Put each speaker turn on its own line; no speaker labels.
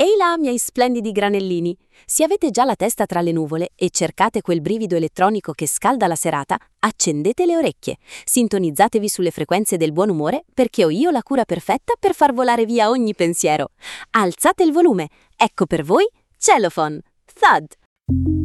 Ehi là, miei splendidi granellini! Se avete già la testa tra le nuvole e cercate quel brivido elettronico che scalda la serata, accendete le orecchie, sintonizzatevi sulle frequenze del buon umore perché ho io la cura perfetta per far volare via ogni pensiero. Alzate il volume, ecco per voi Cellophone, Thud!